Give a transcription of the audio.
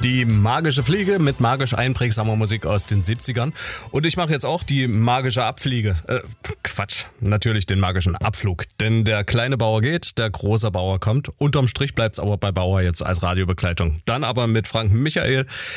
Die magische Fliege mit magisch einprägsamer Musik aus den 70ern. Und ich mache jetzt auch die magische Abfliege. Quatsch, natürlich den magischen Abflug. Denn der kleine Bauer geht, der große Bauer kommt. Unterm Strich bleibt's aber bei Bauer jetzt als Radiobegleitung. Dann aber mit Frank Michael.